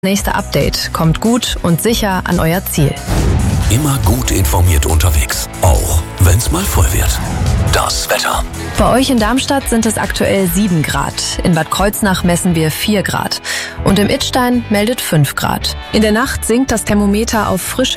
Nächste Update kommt gut und sicher an euer Ziel. Immer gut informiert unterwegs, auch wenn es mal voll wird. Das Wetter. Bei euch in Darmstadt sind es aktuell 7 Grad. In Bad Kreuznach messen wir 4 Grad. Und im Idstein meldet 5 Grad. In der Nacht sinkt das Thermometer auf frische